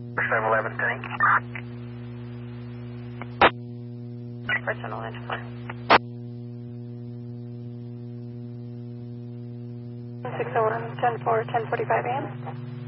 711 tank. Personal interflow. 601, 10-4, 10:45 a.m.